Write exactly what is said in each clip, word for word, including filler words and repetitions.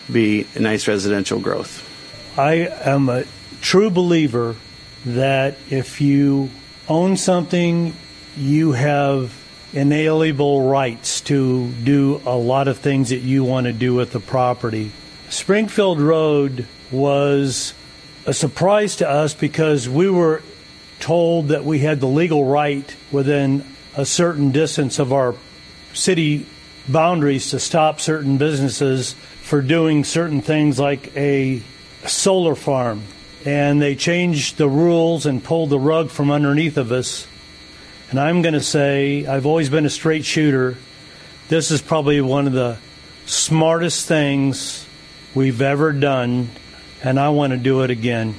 be nice residential growth. I am a true believer that if you own something, you have inalienable rights to do a lot of things that you want to do with the property. Springfield Road was a surprise to us because we were told that we had the legal right within a certain distance of our city boundaries to stop certain businesses for doing certain things like a solar farm. And they changed the rules and pulled the rug from underneath of us. And I'm going to say, I've always been a straight shooter. This is probably one of the smartest things we've ever done, and I want to do it again.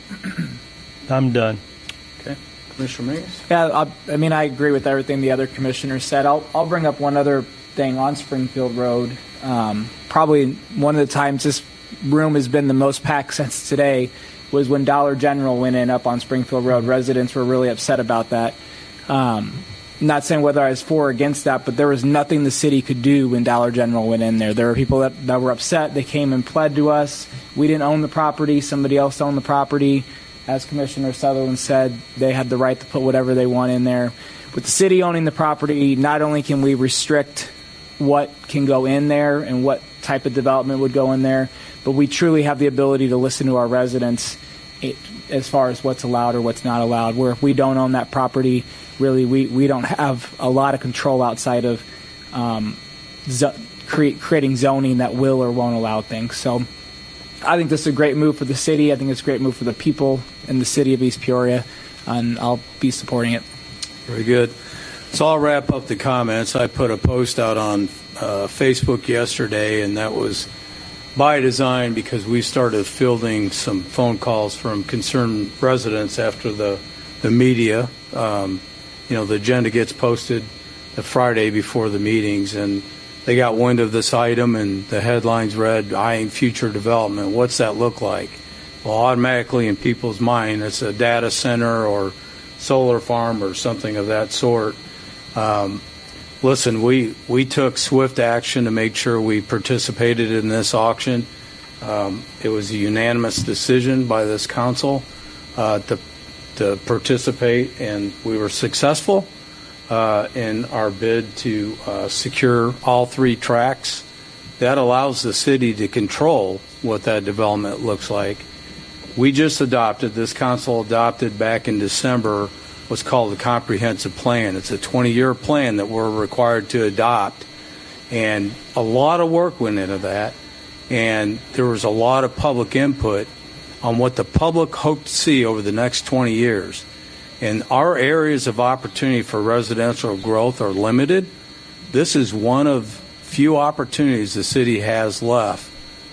I'm done. Okay. Commissioner Mays? Yeah, I, I mean, I agree with everything the other commissioners said. I'll, I'll bring up one other thing on Springfield Road. Um, probably one of the times this room has been the most packed since today was when Dollar General went in up on Springfield Road. Residents were really upset about that. Um, not saying whether I was for or against that, but there was nothing the city could do when Dollar General went in there. There were people that, that were upset. They came and pled to us. We didn't own the property. Somebody else owned the property. As Commissioner Sutherland said, they had the right to put whatever they want in there. With the city owning the property, not only can we restrict what can go in there and what type of development would go in there, but we truly have the ability to listen to our residents it, as far as what's allowed or what's not allowed. Where if we don't own that property, really we, we don't have a lot of control outside of um, zo- cre- creating zoning that will or won't allow things. So I think this is a great move for the city. I think it's a great move for the people in the city of East Peoria, and I'll be supporting it. Very good. So I'll wrap up the comments. I put a post out on uh, Facebook yesterday, and that was by design because we started fielding some phone calls from concerned residents after the, the media. Um, you know, the agenda gets posted the Friday before the meetings, and they got wind of this item, and the headlines read, eyeing future development. What's that look like? Well, automatically in people's mind, it's a data center or solar farm or something of that sort. Um, listen, we, we took swift action to make sure we participated in this auction. Um, it was a unanimous decision by this council uh, to, to participate, and we were successful uh, in our bid to uh, secure all three tracks. That allows the city to control what that development looks like. We just adopted, this council adopted back in December, what's called a comprehensive plan. It's a twenty-year plan that we're required to adopt, and a lot of work went into that, and there was a lot of public input on what the public hoped to see over the next twenty years. And our areas of opportunity for residential growth are limited. This is one of few opportunities the city has left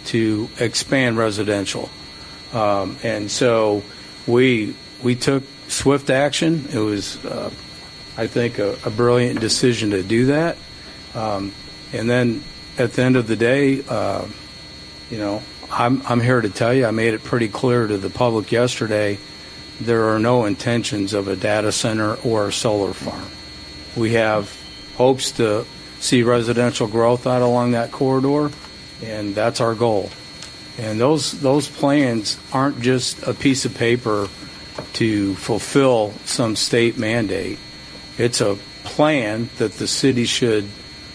to expand residential. Um, and so we we took swift action. It was, uh, I think, a, a brilliant decision to do that. Um, and then at the end of the day, uh, you know, I'm, I'm here to tell you, I made it pretty clear to the public yesterday, there are no intentions of a data center or a solar farm. We have hopes to see residential growth out along that corridor, and that's our goal. And those those plans aren't just a piece of paper to fulfill some state mandate. It's a plan that the city should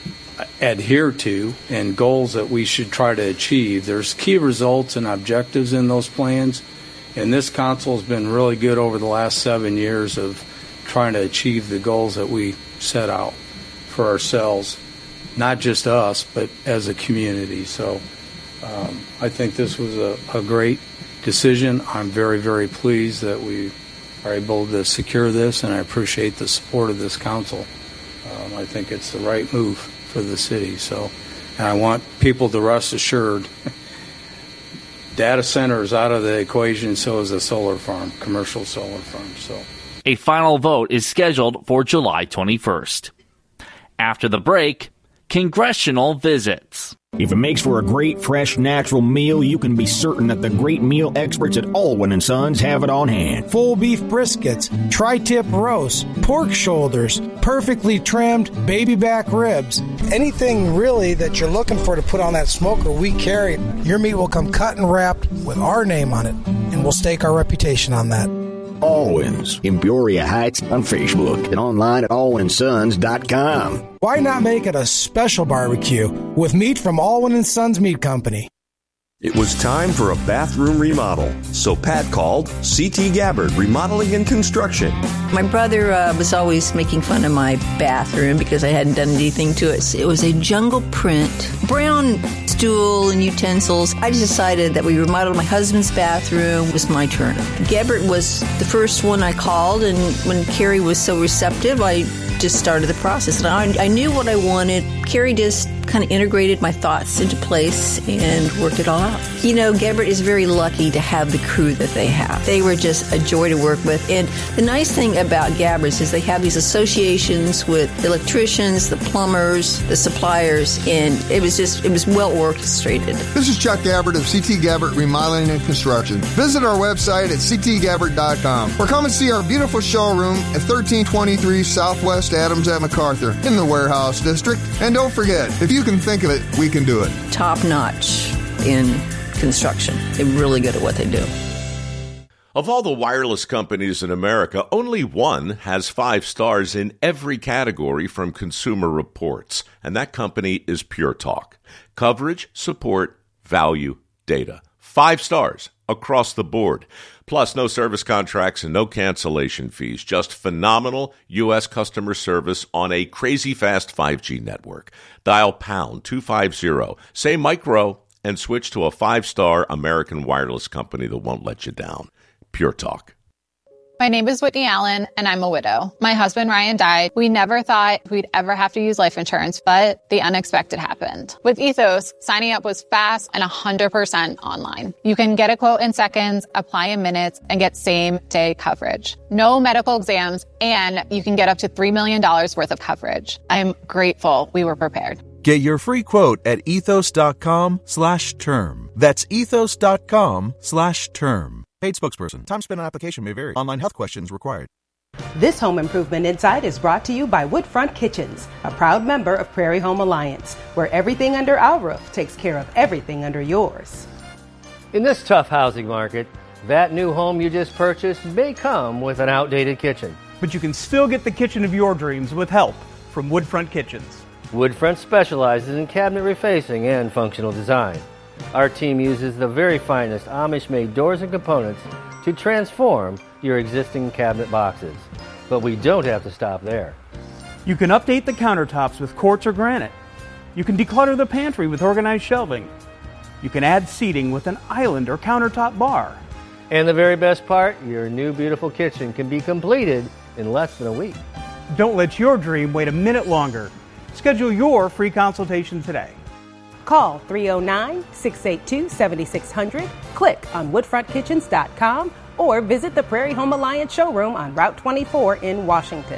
adhere to and goals that we should try to achieve. There's key results and objectives in those plans, and this council has been really good over the last seven years of trying to achieve the goals that we set out for ourselves, not just us, but as a community. So um, I think this was a, a great decision. I'm very, very pleased that we are able to secure this, and I appreciate the support of this council. Um, I think it's the right move for the city. So, and I want people to rest assured, data center is out of the equation, so is a solar farm, commercial solar farm. So, a final vote is scheduled for July twenty-first. After the break, congressional visits. If it makes for a great, fresh, natural meal, you can be certain that the great meal experts at Alwyn and Sons have it on hand. Full beef briskets, tri-tip roasts, pork shoulders, perfectly trimmed baby back ribs. Anything really that you're looking for to put on that smoker, we carry. Your meat will come cut and wrapped with our name on it, and we'll stake our reputation on that. Alwyn's in Peoria Heights on Facebook and online at alwyn sons dot com. Why not make it a special barbecue with meat from Alwyn and Sons Meat Company? It was time for a bathroom remodel, so Pat called C T Gabbard Remodeling and Construction. My brother uh, was always making fun of my bathroom because I hadn't done anything to it. It was a jungle print, brown stool and utensils. I just decided that we remodeled my husband's bathroom. It was my turn. Gabbard was the first one I called, and when Carrie was so receptive, I just started the process. And I, I knew what I wanted. Carrie just kind of integrated my thoughts into place and worked it all out. You know, Gabbard is very lucky to have the crew that they have. They were just a joy to work with. And the nice thing about Gabbard's is they have these associations with the electricians, the plumbers, the suppliers, and it was just, it was well orchestrated. This is Chuck Gabbard of C T Gabbard Remodeling and Construction. Visit our website at c t gabbard dot com or come and see our beautiful showroom at thirteen twenty-three Southwest Adams at MacArthur in the Warehouse District. And don't forget, if you can think of it, we can do it. Top notch in construction. They're really good at what they do. Of all the wireless companies in America, only one has five stars in every category from Consumer Reports, and that company is Pure Talk. Coverage, support, value, data. Five stars across the board. Plus, no service contracts and no cancellation fees. Just phenomenal U S customer service on a crazy fast five G network. Dial pound two fifty, say micro, and switch to a five-star American wireless company that won't let you down. Pure Talk. My name is Whitney Allen, and I'm a widow. My husband, Ryan, died. We never thought we'd ever have to use life insurance, but the unexpected happened. With Ethos, signing up was fast and one hundred percent online. You can get a quote in seconds, apply in minutes, and get same-day coverage. No medical exams, and you can get up to three million dollars worth of coverage. I'm grateful we were prepared. Get your free quote at ethos.com slash term. That's ethos.com slash term. Paid spokesperson. Time spent on application may vary. Online health questions required. This Home Improvement Insight is brought to you by Woodfront Kitchens, a proud member of Prairie Home Alliance, where everything under our roof takes care of everything under yours. In this tough housing market, that new home you just purchased may come with an outdated kitchen. But you can still get the kitchen of your dreams with help from Woodfront Kitchens. Woodfront specializes in cabinet refacing and functional design. Our team uses the very finest Amish-made doors and components to transform your existing cabinet boxes. But we don't have to stop there. You can update the countertops with quartz or granite. You can declutter the pantry with organized shelving. You can add seating with an island or countertop bar. And the very best part, your new beautiful kitchen can be completed in less than a week. Don't let your dream wait a minute longer. Schedule your free consultation today. Call three oh nine, six eight two, seven six zero zero, click on woodfront kitchens dot com, or visit the Prairie Home Alliance showroom on Route twenty-four in Washington.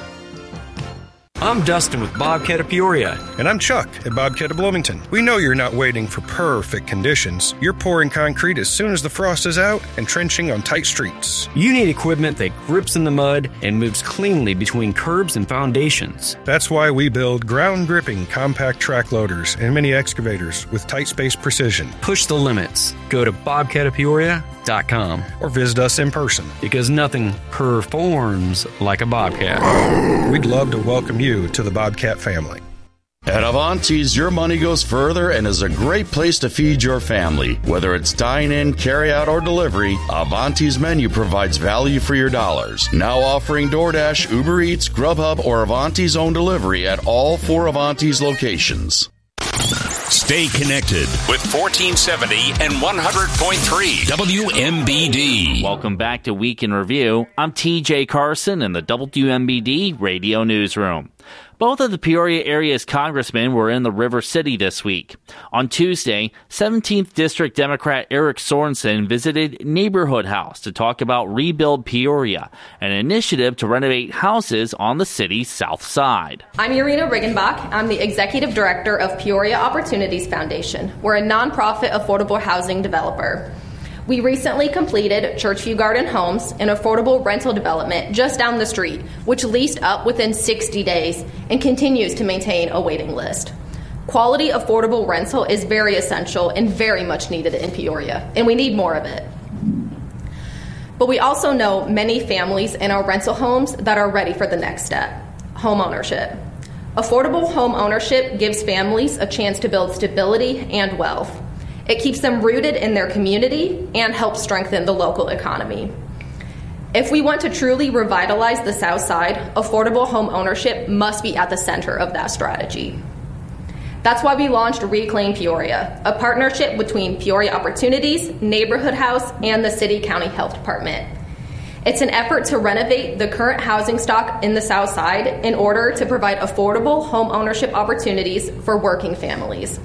I'm Dustin with Bobcat of Peoria. And I'm Chuck at Bobcat of Bloomington. We know you're not waiting for perfect conditions. You're pouring concrete as soon as the frost is out and trenching on tight streets. You need equipment that grips in the mud and moves cleanly between curbs and foundations. That's why we build ground-gripping compact track loaders and mini excavators with tight space precision. Push the limits. Go to bobcat of peoria dot com or visit us in person. Because nothing performs like a Bobcat. We'd love to welcome you to the Bobcat family. At Avanti's, your money goes further and is a great place to feed your family. Whether it's dine-in, carry-out, or delivery, Avanti's menu provides value for your dollars. Now offering DoorDash, Uber Eats, Grubhub, or Avanti's own delivery at all four Avanti's locations. Stay connected with fourteen seventy and one hundred point three W M B D. Welcome back to Week in Review. I'm T J Carson in the W M B D Radio Newsroom. Both of the Peoria area's congressmen were in the River City this week. On Tuesday, seventeenth District Democrat Eric Sorensen visited Neighborhood House to talk about Rebuild Peoria, an initiative to renovate houses on the city's south side. I'm Irina Riggenbach. I'm the Executive Director of Peoria Opportunities Foundation. We're a nonprofit affordable housing developer. We recently completed Churchview Garden Homes, an affordable rental development just down the street, which leased up within sixty days and continues to maintain a waiting list. Quality affordable rental is very essential and very much needed in Peoria, and we need more of it. But we also know many families in our rental homes that are ready for the next step, home ownership. Affordable home ownership gives families a chance to build stability and wealth. It keeps them rooted in their community and helps strengthen the local economy. If we want to truly revitalize the South Side, affordable home ownership must be at the center of that strategy. That's why we launched Reclaim Peoria, a partnership between Peoria Opportunities, Neighborhood House, and the City County Health Department. It's an effort to renovate the current housing stock in the South Side in order to provide affordable home ownership opportunities for working families.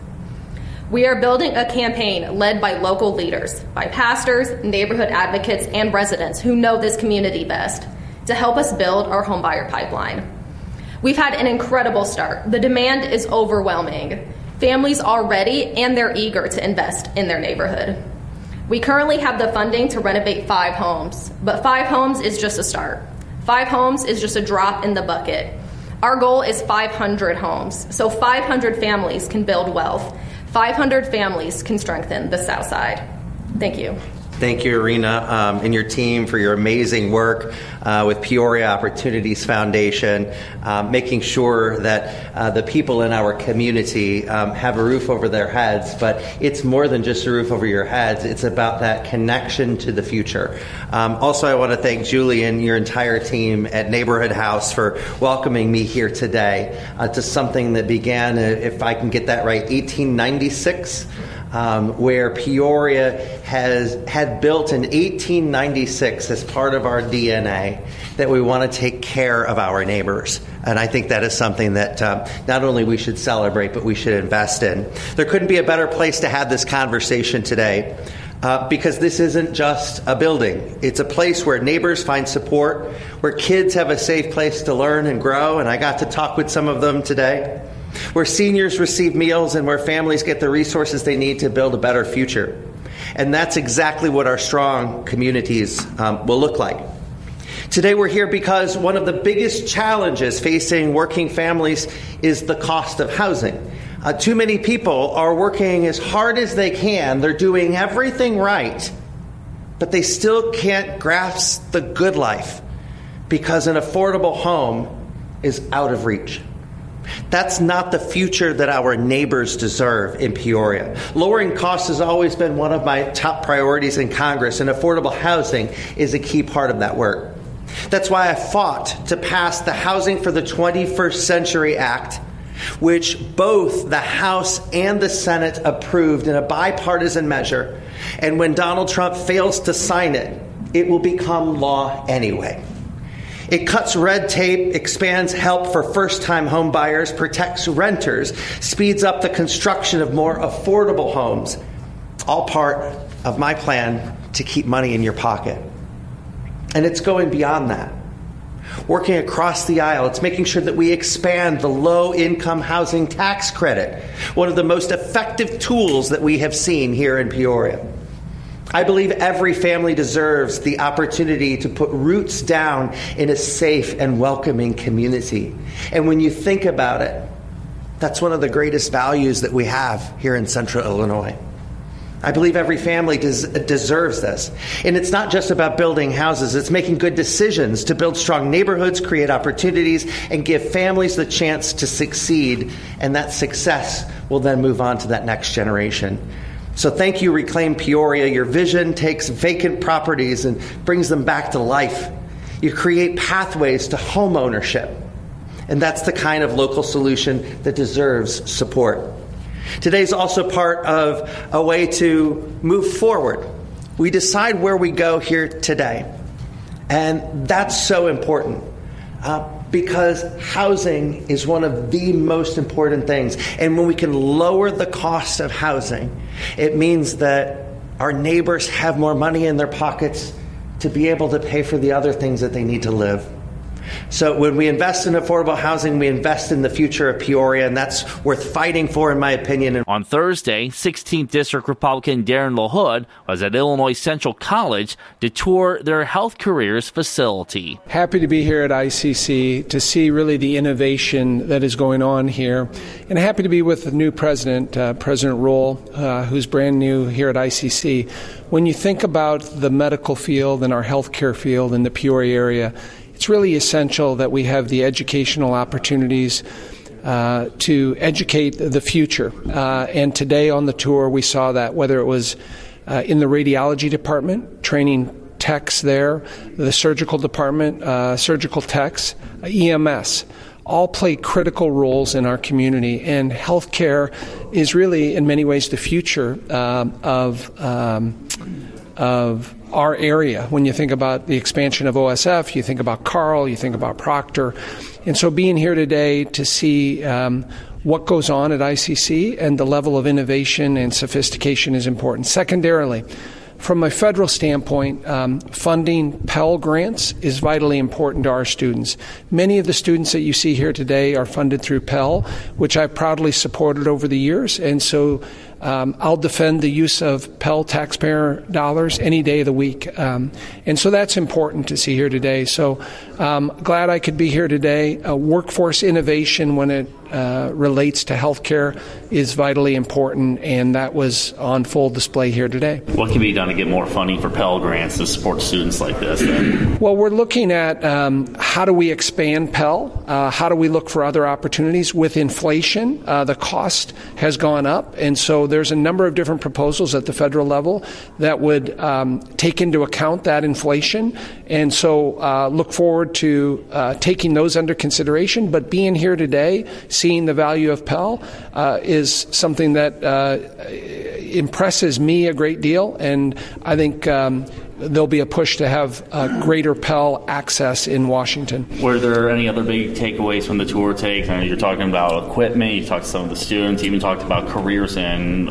We are building a campaign led by local leaders, by pastors, neighborhood advocates, and residents who know this community best to help us build our homebuyer pipeline. We've had an incredible start. The demand is overwhelming. Families are ready and they're eager to invest in their neighborhood. We currently have the funding to renovate five homes, but five homes is just a start. Five homes is just a drop in the bucket. Our goal is five hundred homes, so five hundred families can build wealth. five hundred families can strengthen the South Side. Thank you. Thank you, Irina, um, and your team for your amazing work uh, with Peoria Opportunities Foundation, uh, making sure that uh, the people in our community um, have a roof over their heads. But it's more than just a roof over your heads. It's about that connection to the future. Um, also, I want to thank Julie and your entire team at Neighborhood House for welcoming me here today uh, to something that began, uh, if I can get that right, eighteen ninety-six. Um, where Peoria has had built in eighteen ninety-six as part of our D N A that we want to take care of our neighbors. And I think that is something that uh, not only we should celebrate, but we should invest in. There couldn't be a better place to have this conversation today uh, because this isn't just a building. It's a place where neighbors find support, where kids have a safe place to learn and grow. And I got to talk with some of them today. Where seniors receive meals and where families get the resources they need to build a better future. And that's exactly what our strong communities um, will look like. Today we're here because one of the biggest challenges facing working families is the cost of housing. Uh, too many people are working as hard as they can. They're doing everything right, but they still can't grasp the good life because an affordable home is out of reach. That's not the future that our neighbors deserve in Peoria. Lowering costs has always been one of my top priorities in Congress, and affordable housing is a key part of that work. That's why I fought to pass the Housing for the twenty-first Century Act, which both the House and the Senate approved in a bipartisan measure. And when Donald Trump fails to sign it, it will become law anyway. It cuts red tape, expands help for first-time home buyers, protects renters, speeds up the construction of more affordable homes. All part of my plan to keep money in your pocket. And it's going beyond that. Working across the aisle, it's making sure that we expand the low-income housing tax credit, one of the most effective tools that we have seen here in Peoria. I believe every family deserves the opportunity to put roots down in a safe and welcoming community. And when you think about it, that's one of the greatest values that we have here in Central Illinois. I believe every family des- deserves this. And it's not just about building houses. It's making good decisions to build strong neighborhoods, create opportunities, and give families the chance to succeed. And that success will then move on to that next generation. So thank you, Reclaim Peoria. Your vision takes vacant properties and brings them back to life. You create pathways to home ownership. And that's the kind of local solution that deserves support. Today's also part of a way to move forward. We decide where we go here today. And that's so important. Uh, because housing is one of the most important things. And when we can lower the cost of housing, it means that our neighbors have more money in their pockets to be able to pay for the other things that they need to live. So when we invest in affordable housing, we invest in the future of Peoria, and that's worth fighting for, in my opinion. On Thursday, sixteenth District Republican Darren LaHood was at Illinois Central College to tour their Health Careers facility. Happy to be here at I C C to see really the innovation that is going on here, and happy to be with the new president, uh, President Rohl, uh, who's brand new here at I C C. When you think about the medical field and our healthcare field in the Peoria area, it's really essential that we have the educational opportunities uh, to educate the future. Uh, and today on the tour, we saw that, whether it was uh, in the radiology department, training techs there, the surgical department, uh, surgical techs, uh, E M S, all play critical roles in our community. And healthcare is really, in many ways, the future uh, of um, of our area. When you think about the expansion of O S F, you think about Carle, you think about Proctor. And so being here today to see um, what goes on at I C C and the level of innovation and sophistication is important. Secondarily, from a federal standpoint, um, funding Pell Grants is vitally important to our students. Many of the students that you see here today are funded through Pell, which I've proudly supported over the years. And so um, I'll defend the use of Pell taxpayer dollars any day of the week. Um, and so that's important to see here today. So um, glad I could be here today. Uh, workforce innovation when it uh, relates to healthcare is vitally important, and that was on full display here today. What can be done to get more funding for Pell Grants to support students like this? Then? Well, we're looking at um, how do we expand Pell? Uh, how do we look for other opportunities? With inflation, uh, the cost has gone up, and so there's a number of different proposals at the federal level that would um, take into account that inflation, and so uh, look forward to uh, taking those under consideration. But being here today, seeing the value of Pell uh, is something that uh, impresses me a great deal, and I think um, there'll be a push to have uh, greater Pell access in Washington. Were there any other big takeaways from the tour takes? I know you're talking about equipment, you talked to some of the students, you even talked about careers and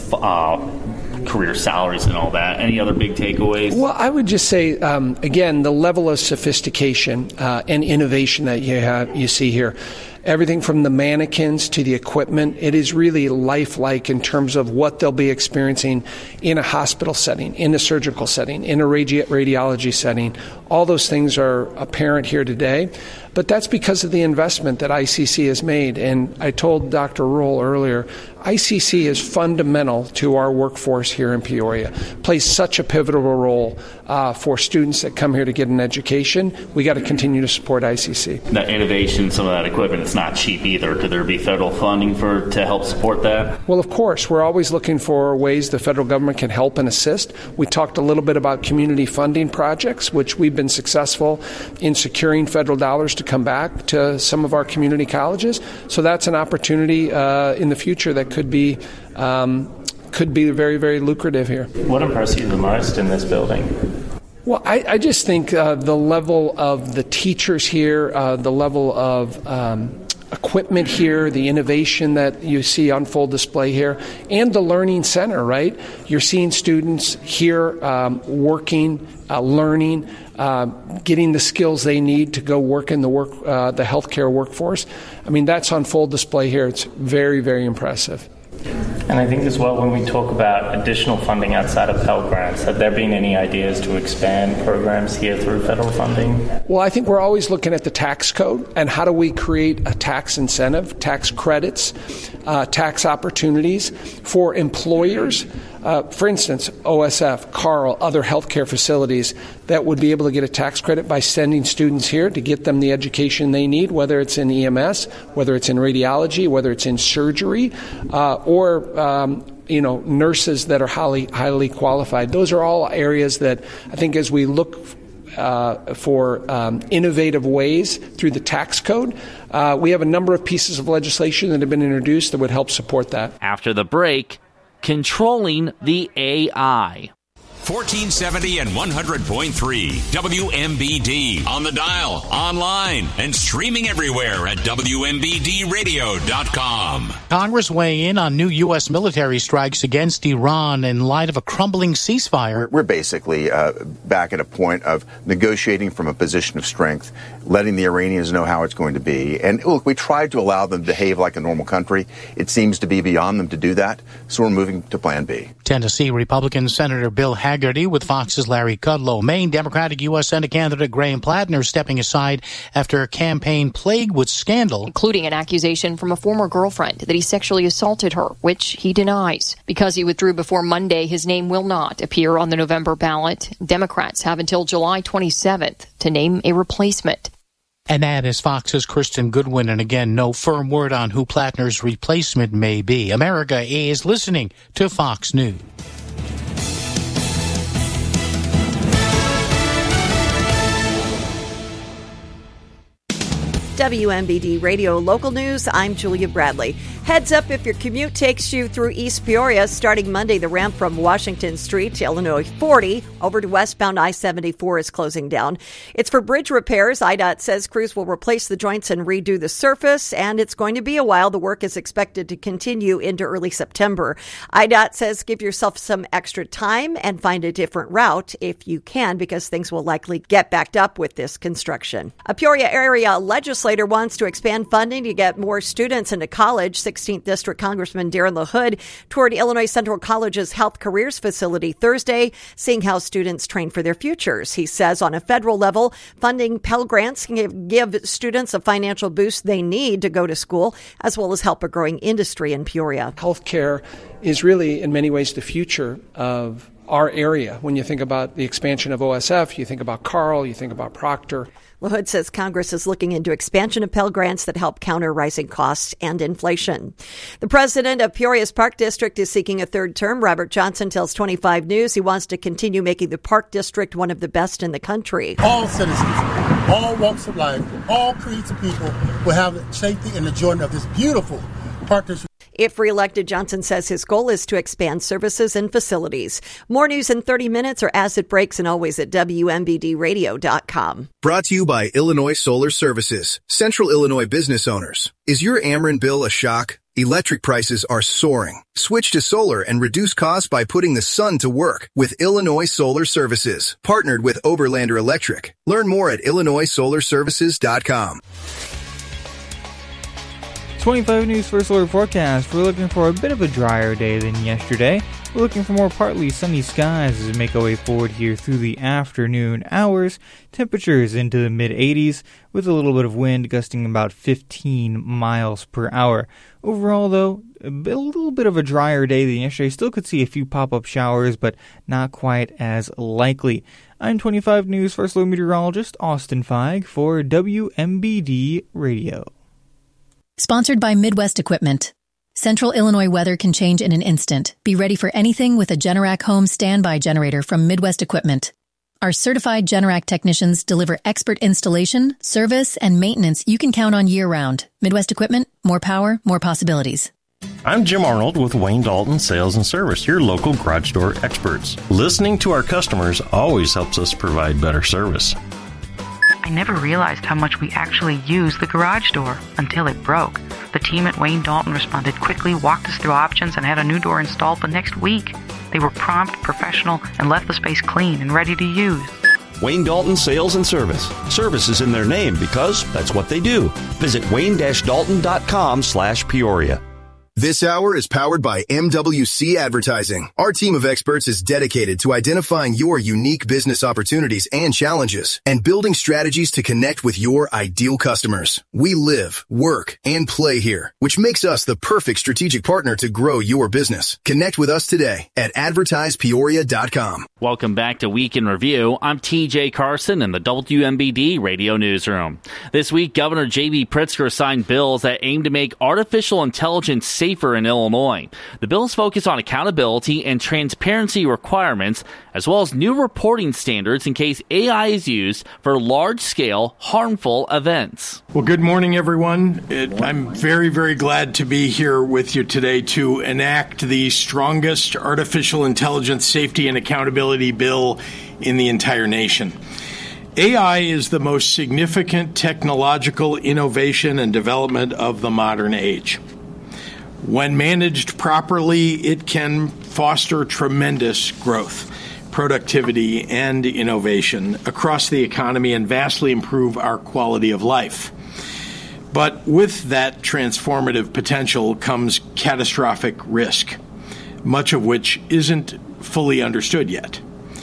uh, career salaries and all that. Any other big takeaways? Well, I would just say, um, again, the level of sophistication uh, and innovation that you have, you see here. Everything from the mannequins to the equipment, it is really lifelike in terms of what they'll be experiencing in a hospital setting, in a surgical setting, in a radi- radiology setting. All those things are apparent here today. But that's because of the investment that I C C has made. And I told Doctor Rohl earlier, I C C is fundamental to our workforce here in Peoria, plays such a pivotal role uh, for students that come here to get an education. We got to continue to support I C C. That innovation, some of that equipment, it's not cheap either. Could there be federal funding for to help support that? Well, of course. We're always looking for ways the federal government can help and assist. We talked a little bit about community funding projects, which we've been successful in securing federal dollars to come back to some of our community colleges. So that's an opportunity uh, in the future that could be um, could be very, very lucrative here. What impressed you the most in this building? Well, I, I just think uh, the level of the teachers here, uh, the level of um, equipment here, the innovation that you see on full display here, and the learning center, right? You're seeing students here um, working, uh, learning, uh, getting the skills they need to go work in the work, uh, the healthcare workforce. I mean, that's on full display here. It's very, very impressive. And I think as well, when we talk about additional funding outside of Pell Grants, have there been any ideas to expand programs here through federal funding? Well, I think we're always looking at the tax code and how do we create a tax incentive, tax credits, uh, tax opportunities for employers. Uh, for instance, O S F, Carle, other healthcare facilities that would be able to get a tax credit by sending students here to get them the education they need, whether it's in E M S, whether it's in radiology, whether it's in surgery, uh, or um, you know, nurses that are highly highly qualified. Those are all areas that I think as we look Uh, for um, innovative ways through the tax code. Uh, we have a number of pieces of legislation that have been introduced that would help support that. After the break, controlling the A I. fourteen seventy and one hundred point three W M B D. On the dial, online, and streaming everywhere at W M B D radio dot com. Congress weigh in on new U S military strikes against Iran in light of a crumbling ceasefire. We're basically uh, back at a point of negotiating from a position of strength, letting the Iranians know how it's going to be. And look, we tried to allow them to behave like a normal country. It seems to be beyond them to do that, so we're moving to Plan B. Tennessee Republican Senator Bill Hagerty with Fox's Larry Kudlow. Maine Democratic U S Senate candidate Graham Plattner stepping aside after a campaign plagued with scandal, including an accusation from a former girlfriend that he sexually assaulted her, which he denies. Because he withdrew before Monday, his name will not appear on the November ballot. Democrats have until July twenty-seventh to name a replacement. And that is Fox's Kristen Goodwin. And again, no firm word on who Plattner's replacement may be. America is listening to Fox News. W M B D Radio Local News, I'm Julia Bradley. Heads up if your commute takes you through East Peoria. Starting Monday, the ramp from Washington Street to Illinois forty over to westbound I seventy-four is closing down. It's for bridge repairs. I DOT says crews will replace the joints and redo the surface, and it's going to be a while. The work is expected to continue into early September. I DOT says give yourself some extra time and find a different route if you can, because things will likely get backed up with this construction. A Peoria area legislator wants to expand funding to get more students into college. sixteenth District Congressman Darren LaHood toured Illinois Central College's Health Careers facility Thursday, seeing how students train for their futures. He says on a federal level, funding Pell Grants can give, give students a financial boost they need to go to school, as well as help a growing industry in Peoria. Healthcare is really, in many ways, the future of our area. When you think about the expansion of O S F, you think about Carl, you think about Proctor. LaHood says Congress is looking into expansion of Pell Grants that help counter rising costs and inflation. The president of Peoria's Park District is seeking a third term. Robert Johnson tells twenty-five News he wants to continue making the Park District one of the best in the country. All citizens, all walks of life, all creeds of people will have safety and enjoyment of this beautiful Park District. If reelected, Johnson says his goal is to expand services and facilities. More news in thirty minutes or as it breaks, and always at W M B D radio dot com. Brought to you by Illinois Solar Services. Central Illinois business owners. Is your Ameren bill a shock? Electric prices are soaring. Switch to solar and reduce costs by putting the sun to work with Illinois Solar Services. Partnered with Oberlander Electric. Learn more at Illinois Solar Services dot com. twenty-five News First Alert Forecast. We're looking for a bit of a drier day than yesterday. We're looking for more partly sunny skies as we make our way forward here through the afternoon hours. Temperatures into the mid eighties with a little bit of wind gusting about fifteen miles per hour. Overall, though, a, bit, a little bit of a drier day than yesterday. Still could see a few pop-up showers, but not quite as likely. I'm twenty-five News First Alert meteorologist Austin Feig for W M B D Radio. Sponsored by Midwest Equipment. Central Illinois weather can change in an instant. Be ready for anything with a Generac home standby generator from Midwest Equipment. Our certified Generac technicians deliver expert installation, service, and maintenance you can count on year-round. Midwest Equipment, more power, more possibilities. I'm Jim Arnold with Wayne Dalton Sales and Service, your local garage door experts. Listening to our customers always helps us provide better service. I never realized how much we actually use the garage door until it broke. The team at Wayne Dalton responded quickly, walked us through options, and had a new door installed the next week. They were prompt, professional, and left the space clean and ready to use. Wayne Dalton Sales and Service. Service is in their name because that's what they do. Visit wayne dash dalton dot com slash Peoria. This hour is powered by M W C Advertising. Our team of experts is dedicated to identifying your unique business opportunities and challenges and building strategies to connect with your ideal customers. We live, work, and play here, which makes us the perfect strategic partner to grow your business. Connect with us today at advertise peoria dot com. Welcome back to Week in Review. I'm T J Carson in the W M B D Radio Newsroom. This week, Governor J B Pritzker signed bills that aim to make artificial intelligence safer safer in Illinois. The bills focus on accountability and transparency requirements, as well as new reporting standards in case A I is used for large-scale, harmful events. Well, good morning, everyone. It, I'm very, very glad to be here with you today to enact the strongest artificial intelligence safety and accountability bill in the entire nation. A I is the most significant technological innovation and development of the modern age. When managed properly, it can foster tremendous growth, productivity, and innovation across the economy and vastly improve our quality of life. But with that transformative potential comes catastrophic risk, much of which isn't fully understood yet.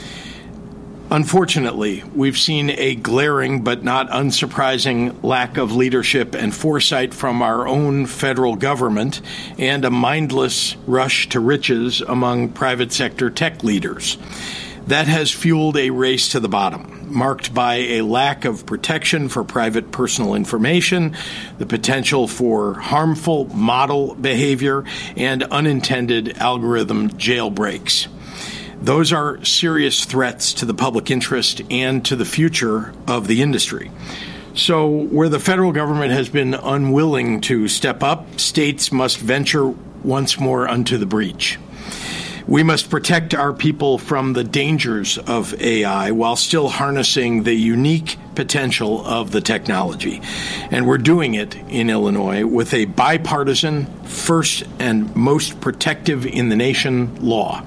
Unfortunately, we've seen a glaring but not unsurprising lack of leadership and foresight from our own federal government and a mindless rush to riches among private sector tech leaders. That has fueled a race to the bottom, marked by a lack of protection for private personal information, the potential for harmful model behavior, and unintended algorithm jailbreaks. Those are serious threats to the public interest and to the future of the industry. So where the federal government has been unwilling to step up, states must venture once more unto the breach. We must protect our people from the dangers of A I while still harnessing the unique potential of the technology. And we're doing it in Illinois with a bipartisan, first and most protective in the nation law.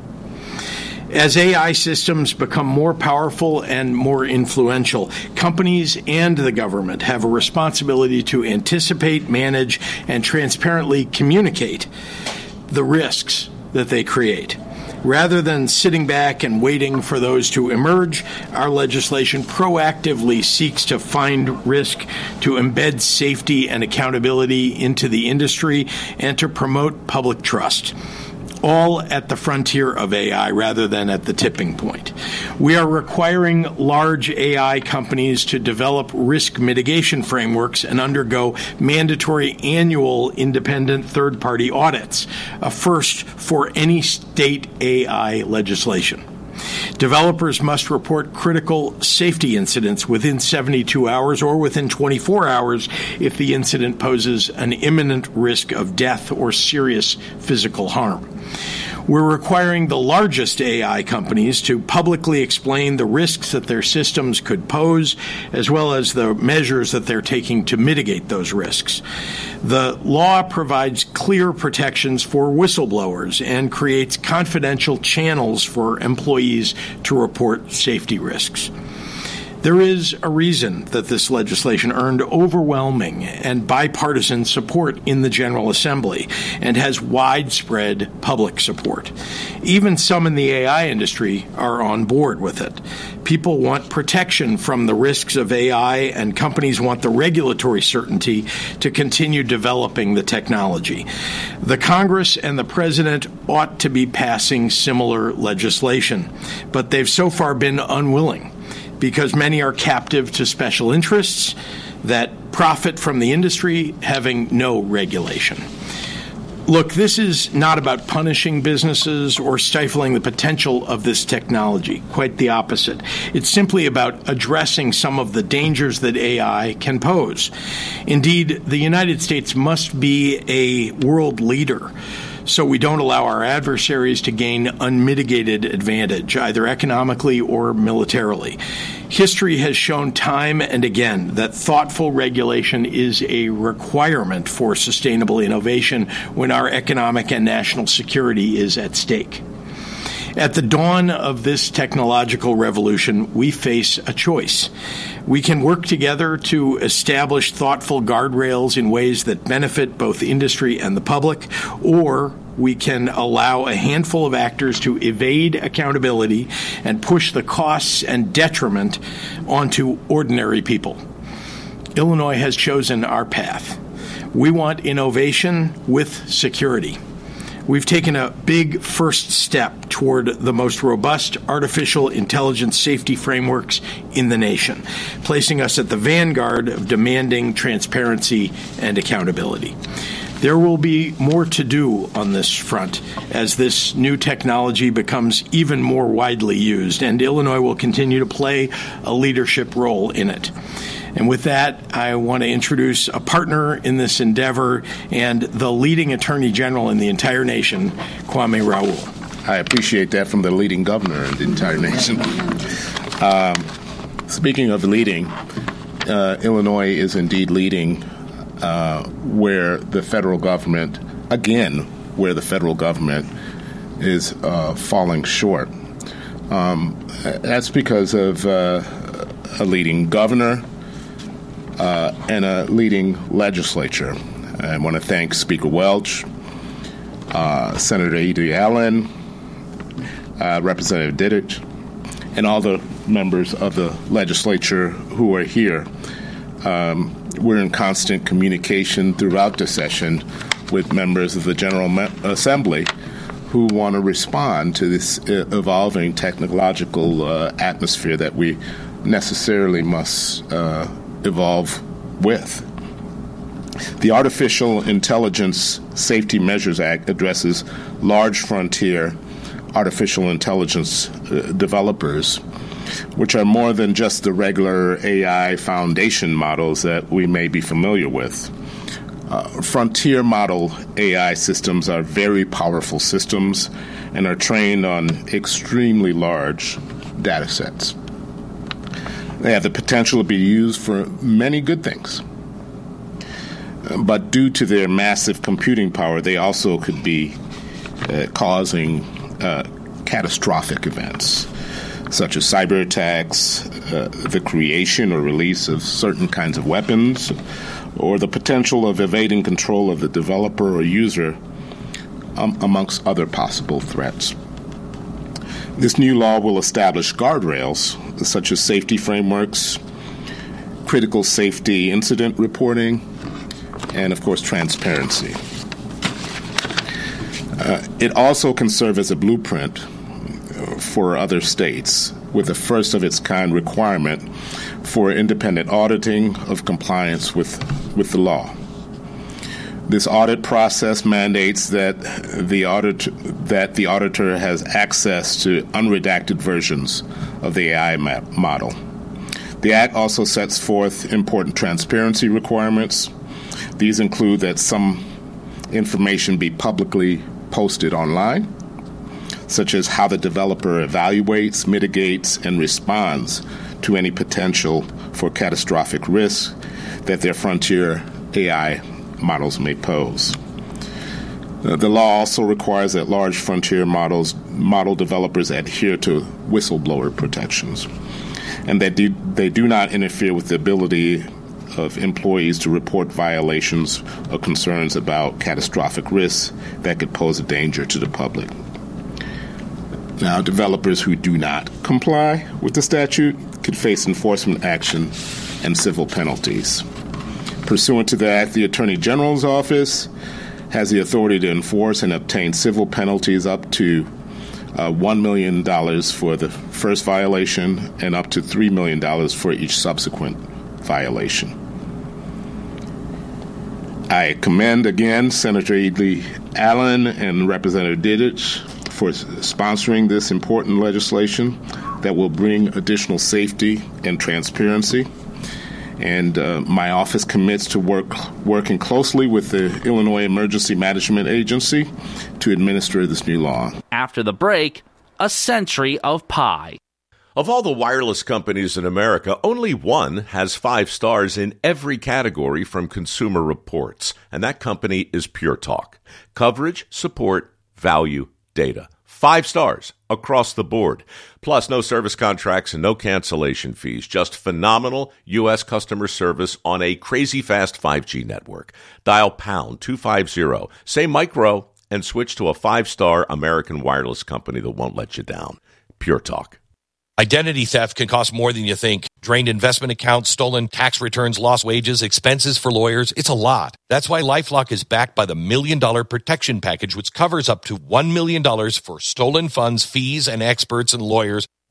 As A I systems become more powerful and more influential, companies and the government have a responsibility to anticipate, manage, and transparently communicate the risks that they create. Rather than sitting back and waiting for those to emerge, our legislation proactively seeks to find risk, to embed safety and accountability into the industry, and to promote public trust. All at the frontier of A I rather than at the tipping point. We are requiring large A I companies to develop risk mitigation frameworks and undergo mandatory annual independent third-party audits, a first for any state A I legislation. Developers must report critical safety incidents within seventy-two hours or within twenty-four hours if the incident poses an imminent risk of death or serious physical harm. We're requiring the largest A I companies to publicly explain the risks that their systems could pose, as well as the measures that they're taking to mitigate those risks. The law provides clear protections for whistleblowers and creates confidential channels for employees to report safety risks. There is a reason that this legislation earned overwhelming and bipartisan support in the General Assembly and has widespread public support. Even some in the A I industry are on board with it. People want protection from the risks of A I, and companies want the regulatory certainty to continue developing the technology. The Congress and the President ought to be passing similar legislation, but they've so far been unwilling, because many are captive to special interests that profit from the industry having no regulation. Look, this is not about punishing businesses or stifling the potential of this technology. Quite the opposite. It's simply about addressing some of the dangers that A I can pose. Indeed, the United States must be a world leader, so we don't allow our adversaries to gain unmitigated advantage, either economically or militarily. History has shown time and again that thoughtful regulation is a requirement for sustainable innovation when our economic and national security is at stake. At the dawn of this technological revolution, we face a choice. We can work together to establish thoughtful guardrails in ways that benefit both industry and the public, or we can allow a handful of actors to evade accountability and push the costs and detriment onto ordinary people. Illinois has chosen our path. We want innovation with security. We've taken a big first step toward the most robust artificial intelligence safety frameworks in the nation, placing us at the vanguard of demanding transparency and accountability. There will be more to do on this front as this new technology becomes even more widely used, and Illinois will continue to play a leadership role in it. And with that, I want to introduce a partner in this endeavor and the leading attorney general in the entire nation, Kwame Raoul. I appreciate that from the leading governor in the entire nation. Um, speaking of leading, uh, Illinois is indeed leading uh, where the federal government, again, where the federal government is uh, falling short. Um, that's because of uh, a leading governor, Uh, and a leading legislature. I want to thank Speaker Welch, uh, Senator Edie Allen, uh, Representative Didich, and all the members of the legislature who are here. Um, we're in constant communication throughout the session with members of the General Assembly who want to respond to this uh, evolving technological uh, atmosphere that we necessarily must uh, evolve with. The Artificial Intelligence Safety Measures Act addresses large frontier artificial intelligence uh, developers, which are more than just the regular A I foundation models that we may be familiar with. Uh, frontier model A I systems are very powerful systems and are trained on extremely large data sets. They have the potential to be used for many good things. But due to their massive computing power, they also could be uh, causing uh, catastrophic events, such as cyber attacks, uh, the creation or release of certain kinds of weapons, or the potential of evading control of the developer or user, um, amongst other possible threats. This new law will establish guardrails, such as safety frameworks, critical safety incident reporting, and, of course, transparency. Uh, it also can serve as a blueprint for other states with a first-of-its-kind requirement for independent auditing of compliance with, with the law. This audit process mandates that the audit that the auditor has access to unredacted versions of the A I map model. The Act also sets forth important transparency requirements. These include that some information be publicly posted online, such as how the developer evaluates, mitigates, and responds to any potential for catastrophic risks that their frontier A I models may pose. Uh, the law also requires that large frontier models, model developers adhere to whistleblower protections, and that do, they do not interfere with the ability of employees to report violations or concerns about catastrophic risks that could pose a danger to the public. Now, developers who do not comply with the statute could face enforcement action and civil penalties. Pursuant to the Act, the Attorney General's Office has the authority to enforce and obtain civil penalties up to uh, one million dollars for the first violation and up to three million dollars for each subsequent violation. I commend again Senator Edie Allen and Representative Didich for sponsoring this important legislation that will bring additional safety and transparency. And uh, my office commits to work working closely with the Illinois Emergency Management Agency to administer this new law. After the break, a century of pie. Of all the wireless companies in America, only one has five stars in every category from Consumer Reports, and that company is Pure Talk. Coverage, support, value, data. Five stars across the board. Plus, no service contracts and no cancellation fees. Just phenomenal U S customer service on a crazy fast five G network. Dial pound two fifty, say micro, and switch to a five-star American wireless company that won't let you down. Pure Talk. Identity theft can cost more than you think. Drained investment accounts, stolen tax returns, lost wages, expenses for lawyers. It's a lot. That's why LifeLock is backed by the Million Dollar Protection Package, which covers up to one million dollars for stolen funds, fees, and experts and lawyers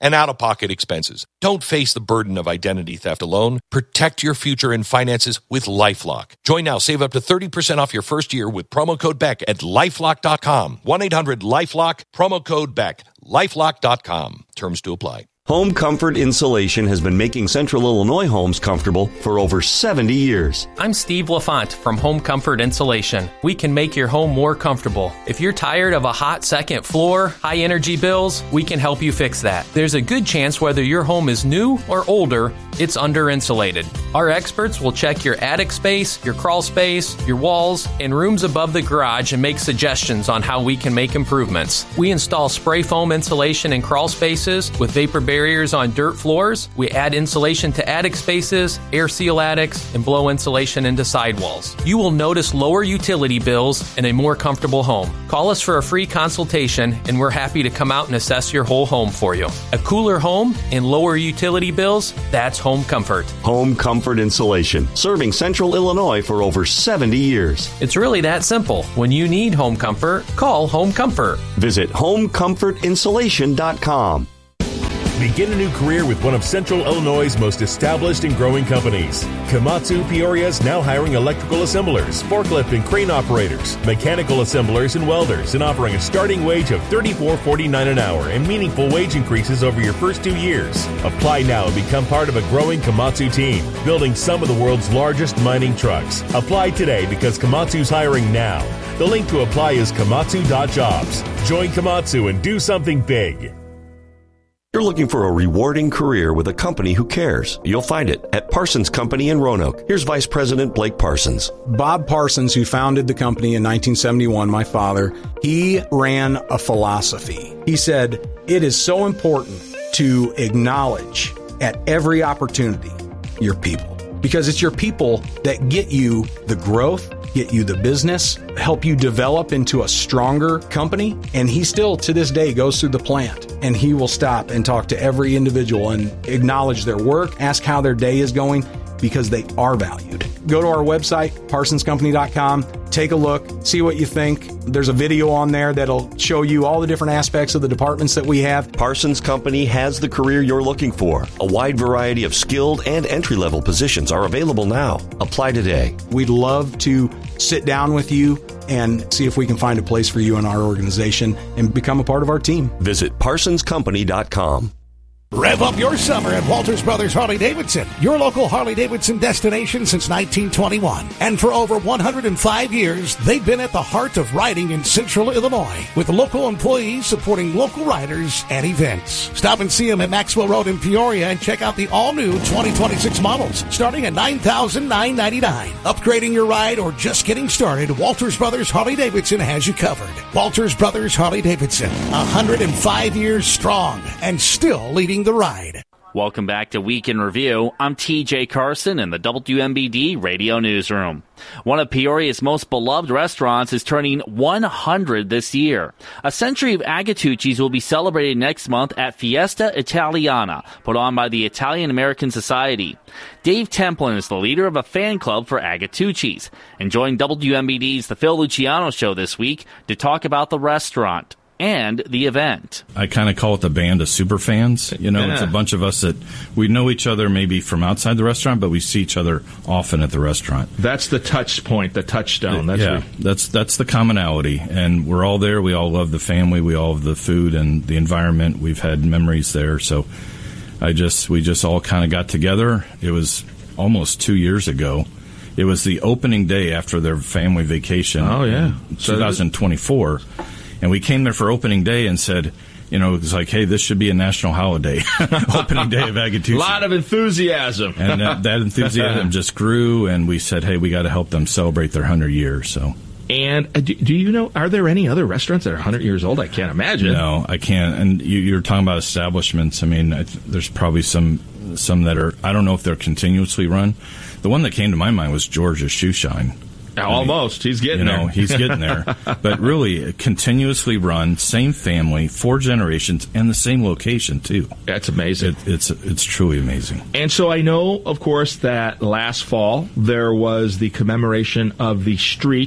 and out-of-pocket expenses. Don't face the burden of identity theft alone. Protect your future and finances with LifeLock. Join now. Save up to thirty percent off your first year with promo code Beck at lifelock dot com. one eight hundred lifelock, promo code Beck. lifelock dot com. Terms to apply. Home Comfort Insulation has been making Central Illinois homes comfortable for over seventy years. I'm Steve LaFont from Home Comfort Insulation. We can make your home more comfortable. If you're tired of a hot second floor, high energy bills, we can help you fix that. There's a good chance whether your home is new or older, it's under insulated. Our experts will check your attic space, your crawl space, your walls, and rooms above the garage and make suggestions on how we can make improvements. We install spray foam insulation in crawl spaces with vapor barriers on dirt floors. We add insulation to attic spaces, air seal attics, and blow insulation into sidewalls. You will notice lower utility bills and a more comfortable home. Call us for a free consultation, and we're happy to come out and assess your whole home for you. A cooler home and lower utility bills, that's Home Comfort. Home Comfort Insulation, serving Central Illinois for over seventy years. It's really that simple. When you need home comfort, call Home Comfort. Visit home comfort insulation dot com. Begin a new career with one of Central Illinois' most established and growing companies. Komatsu Peoria is now hiring electrical assemblers, forklift and crane operators, mechanical assemblers, and welders, and offering a starting wage of thirty-four forty-nine an hour and meaningful wage increases over your first two years. Apply now and become part of a growing Komatsu team, building some of the world's largest mining trucks. Apply today because Komatsu's hiring now. The link to apply is komatsu dot jobs. Join Komatsu and do something big. You're looking for a rewarding career with a company who cares. You'll find it at Parsons Company in Roanoke. Here's Vice President Blake Parsons. Bob Parsons, who founded the company in nineteen seventy-one, my father, he ran a philosophy. He said, it is so important to acknowledge at every opportunity your people, because it's your people that get you the growth, get you the business, help you develop into a stronger company. And he still, to this day, goes through the plant and he will stop and talk to every individual and acknowledge their work, ask how their day is going, because they are valued. Go to our website, parsons company dot com, take a look, see what you think. There's a video on there that'll show you all the different aspects of the departments that we have. Parsons Company has the career you're looking for. A wide variety of skilled and entry-level positions are available now. Apply today. We'd love to sit down with you and see if we can find a place for you in our organization and become a part of our team. Visit parsons company dot com. Rev up your summer at Walters Brothers Harley-Davidson, your local Harley-Davidson destination since nineteen twenty-one. And for over one hundred five years, they've been at the heart of riding in Central Illinois, with local employees supporting local riders and events. Stop and see them at Maxwell Road in Peoria and check out the all-new twenty twenty-six models, starting at nine thousand nine hundred ninety-nine dollars. Upgrading your ride or just getting started, Walters Brothers Harley-Davidson has you covered. Walters Brothers Harley-Davidson, one hundred five years strong and still leading the ride. Welcome back to Week in Review. I'm T J Carson in the W M B D Radio Newsroom. One of Peoria's most beloved restaurants is turning one hundred this year. A century of Agatucci's will be celebrated next month at Fiesta Italiana, put on by the Italian American Society. Dave Templin is the leader of a fan club for Agatucci's, and joined W M B D's The Phil Luciano Show this week to talk about the restaurant and the event. I kind of call it the band of super fans. You know, Yeah. It's a bunch of us that we know each other maybe from outside the restaurant, but we see each other often at the restaurant. That's the touch point, the touchstone. That's yeah, where- that's that's the commonality, and we're all there. We all love the family. We all love the food and the environment. We've had memories there, so I just we just all kind of got together. It was almost two years ago. It was the opening day after their family vacation. Oh, yeah. in So twenty twenty-four. And we came there for opening day and said, you know, it's like, hey, this should be a national holiday. Opening day of Agatucci. A lot of enthusiasm. And that, that enthusiasm just grew, and we said, hey, we got to help them celebrate their one hundred years. So. And uh, do, do you know, are there any other restaurants that are one hundred years old? I can't imagine. No, I can't. And you, you're talking about establishments. I mean, I th- there's probably some some that are, I don't know if they're continuously run. The one that came to my mind was George's Shoe Shine. Almost. He's getting you know, there. He's getting there. But really, continuously run, same family, four generations, and the same location, too. That's amazing. It, it's it's truly amazing. And so I know, of course, that last fall there was the commemoration of the street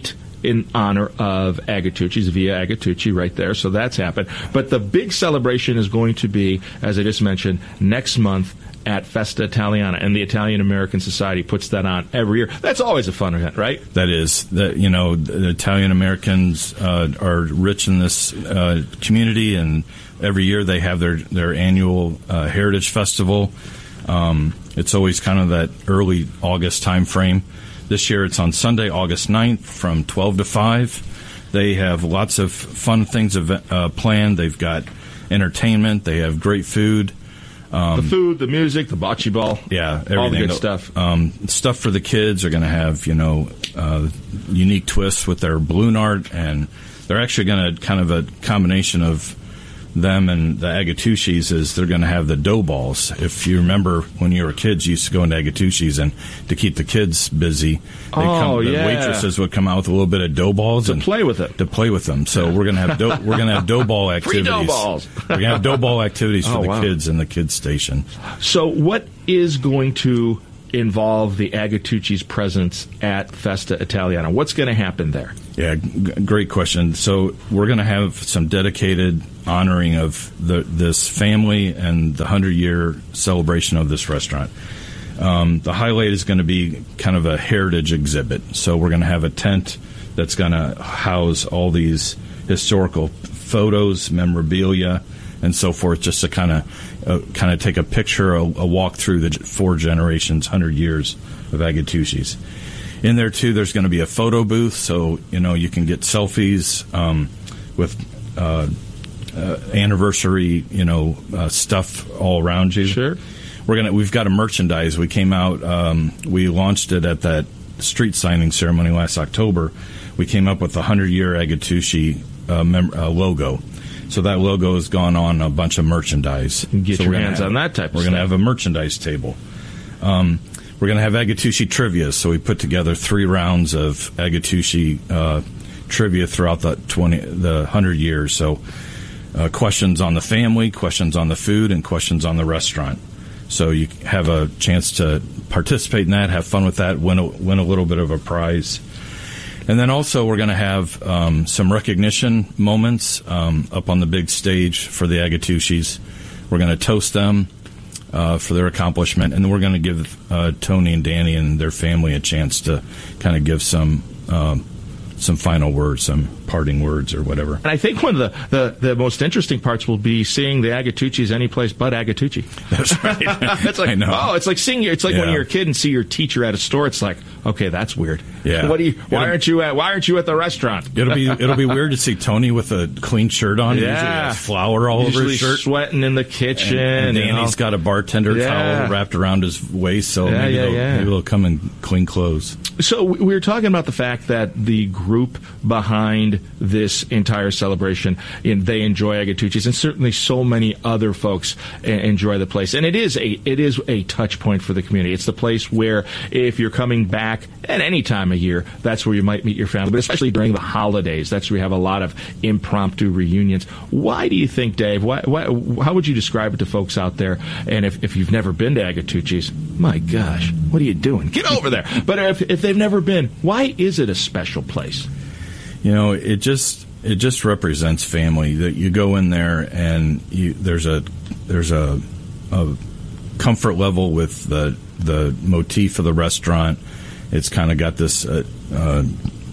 in honor of Agatucci's, Via Agatucci right there. So that's happened. But the big celebration is going to be, as I just mentioned, next month at Festa Italiana, and the Italian American Society puts that on every year. That's always a fun event, right? That is. The, you know, the Italian Americans uh, are rich in this uh, community, and every year they have their, their annual uh, Heritage Festival. Um, it's always kind of that early August time frame. This year it's on Sunday, August ninth from twelve to five. They have lots of fun things uh, planned. They've got entertainment. They have great food. Um, the food, the music, the bocce ball. Yeah, everything. All the good stuff. Um, stuff for the kids are going to have, you know, uh, unique twists with their balloon art, and they're actually going to kind of a combination of them and the Agatucci's is they're going to have the dough balls. If you remember when you were kids, you used to go into Agatucci's, and to keep the kids busy, oh, come, the yeah. waitresses would come out with a little bit of dough balls to and play with it. To play with them. So we're going to have dough, we're going to have dough ball activities. Free dough balls. We're going to have dough ball activities for oh, the wow. kids in the kids station. So what is going to involve the Agatucci's presence at Festa Italiana? What's going to happen there? Yeah, g- great question. So we're going to have some dedicated honoring of the, this family and the hundred-year celebration of this restaurant. Um, the highlight is going to be kind of a heritage exhibit. So we're going to have a tent that's going to house all these historical photos, memorabilia, and so forth, just to kind of uh, kind of take a picture, a, a walk through the four generations, hundred years of Agatucci's. In there too, there's going to be a photo booth, so you know you can get selfies um, with uh, uh, anniversary, you know, uh, stuff all around you. Sure. We're gonna we've got a merchandise. We came out, um, we launched it at that street signing ceremony last October. We came up with a hundred-year Agatucci uh, mem- uh, logo. So that logo has gone on a bunch of merchandise. Get so your hands have, on that type of We're stuff. going to have a merchandise table. Um, we're going to have Agatucci trivia. So we put together three rounds of Agatucci uh, trivia throughout the twenty, the hundred years. So uh, questions on the family, questions on the food, and questions on the restaurant. So you have a chance to participate in that, have fun with that, win a, win a little bit of a prize. And then also we're going to have um, some recognition moments um, up on the big stage for the Agatucci's. We're going to toast them uh, for their accomplishment, and then we're going to give uh, Tony and Danny and their family a chance to kind of give some um, some final words, some parting words or whatever. And I think one of the, the, the most interesting parts will be seeing the Agatucci's any place but Agatucci. That's right. It's like, I know. oh, it's like seeing your, it's like Yeah. when you're a kid and see your teacher at a store. It's like, okay, that's weird. Yeah. What do you? Why It'll- aren't you at? Why aren't you at the restaurant? It'll be it'll be weird to see Tony with a clean shirt on. He usually Yeah. has flour all Usually over his shirt. sweating in the kitchen. And, and you know. Danny's got a bartender Yeah. towel wrapped around his waist, so Yeah, maybe, yeah, they'll, yeah. maybe they'll come in clean clothes. So we we were talking about the fact that the group behind this entire celebration, and they enjoy Agatucci's, and certainly so many other folks e- enjoy the place. And it is a it is a touch point for the community. It's the place where if you're coming back at any time of year, that's where you might meet your family, but especially during the holidays. That's where we have a lot of impromptu reunions. Why do you think, Dave, why, why, how would you describe it to folks out there? And if, if you've never been to Agatucci's, my gosh, what are you doing? Get over there. But if, if they've never been, why is it a special place? You know, it just it just represents family. That you go in there and you, there's a there's a, a comfort level with the the motif of the restaurant. It's kind of got this uh, uh,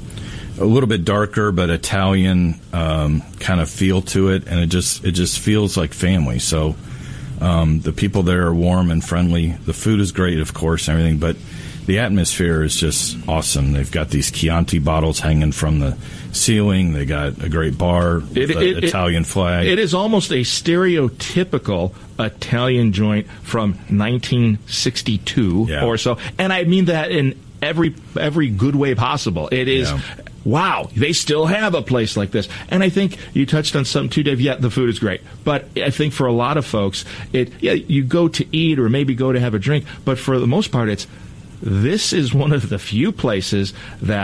a little bit darker but Italian um, kind of feel to it, and it just it just feels like family. So um, the people there are warm and friendly. The food is great, of course, and everything, but the atmosphere is just awesome. They've got these Chianti bottles hanging from the ceiling. They got a great bar with It- the it- Italian flag. It is almost a stereotypical Italian joint from nineteen sixty-two Yeah. or so, and I mean that in every every good way possible. It is. Yeah. Wow, they still have a place like this. And I think you touched on something too, Dave. Yeah, the food is great. But I think for a lot of folks, it yeah, you go to eat or maybe go to have a drink, but for the most part, it's this is one of the few places that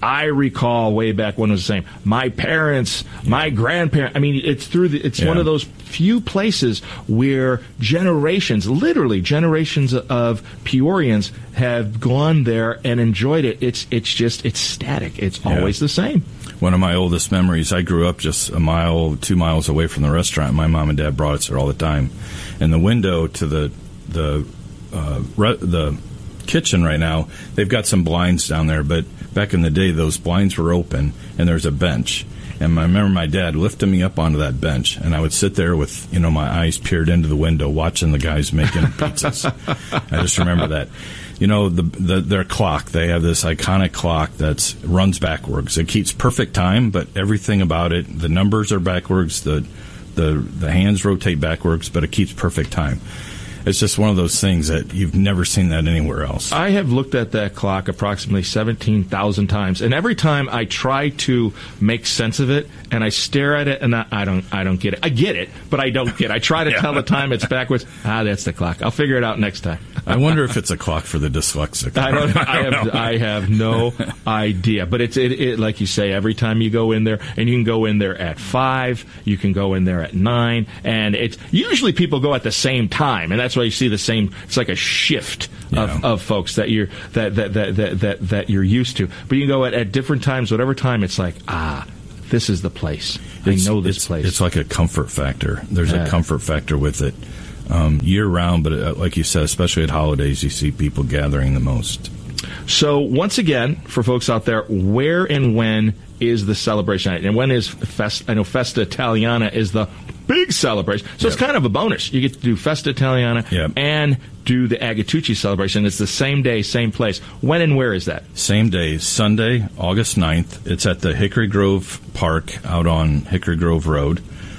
I recall way back when it was the same. My parents, my grandparents. I mean, it's through the, it's yeah. one of those few places where generations, literally generations of Peorians have gone there and enjoyed it. It's it's just it's static. It's yeah. always the same. One of my oldest memories, I grew up just a mile, two miles away from the restaurant. My mom and dad brought us there all the time. And the window to the the uh, re- the kitchen right now, they've got some blinds down there, but back in the day, those blinds were open, and there's a bench. And I remember my dad lifting me up onto that bench, and I would sit there with, you know, my eyes peered into the window, watching the guys making pizzas. I just remember that. You know, the, the their clock, they have this iconic clock that runs backwards. It keeps perfect time, but everything about it, the numbers are backwards, the the the hands rotate backwards, but it keeps perfect time. It's just one of those things that you've never seen that anywhere else. I have looked at that clock approximately seventeen thousand times, and every time I try to make sense of it, and I stare at it, and I, I don't I don't get it. I get it, but I don't get it. I try to yeah. tell the time it's backwards. Ah, that's the clock. I'll figure it out next time. I wonder if it's a clock for the dyslexic. I don't. I, don't I have. I have no idea. But it's it, it like you say. Every time you go in there, and you can go in there at five, you can go in there at nine, and it's usually people go at the same time, and that's why you see the same. It's like a shift of, yeah. of folks that you're that that, that that that that you're used to. But you can go at, at different times, whatever time. It's like ah. This is the place. It's, I know this it's, place. It's like a comfort factor. There's yeah. a comfort factor with it um, year round, but uh, like you said, especially at holidays, you see people gathering the most. So once again, for folks out there, where and when is the celebration night? And when is Fest? I know Festa Italiana is the big celebration. So yep. it's kind of a bonus. You get to do Festa Italiana yep. and do the Agatucci celebration. It's the same day, same place. When and where is that? Same day, Sunday, August ninth. It's at the Hickory Grove Park out on Hickory Grove Road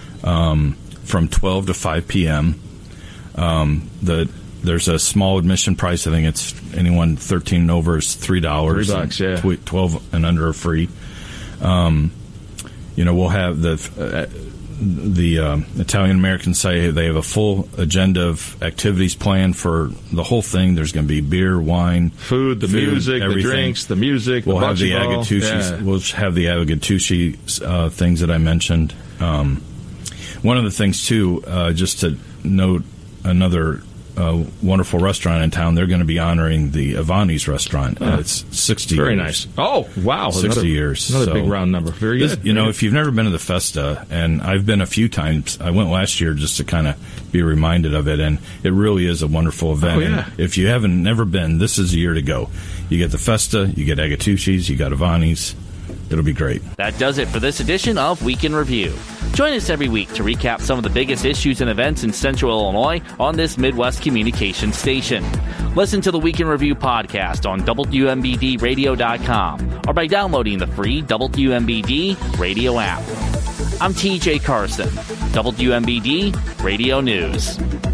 um, from twelve to five p.m. Um, the There's a small admission price. I think it's anyone thirteen and over is three dollars. Three bucks, yeah. twelve and under are free. Um, you know, we'll have the... Uh, The uh, Italian American say they have a full agenda of activities planned for the whole thing. There's going to be beer, wine, food, the food, music, everything. the drinks, the music. We'll the have the ball. Agatucci's. Yeah. We'll have the Agatucci uh, things that I mentioned. Um, one of the things too, uh, just to note, another uh, wonderful restaurant in town. They're going to be honoring the Avani's restaurant. Oh. Uh, it's sixty. Very years. nice. Oh wow, sixty another, years. Another so big round number. Very this, good. You know, Very if you've never been to the Festa, and I've been a few times. I went last year just to kind of be reminded of it, and it really is a wonderful event. Oh, yeah. And if you haven't never been, this is the year to go. You get the Festa, you get Agatucci's, you got Avani's. It'll be great. That does it for this edition of Week in Review. Join us every week to recap some of the biggest issues and events in Central Illinois on this Midwest communication station. Listen to the Week in Review podcast on W M B D radio dot com or by downloading the free W M B D radio app. I'm T J Carson, W M B D Radio News.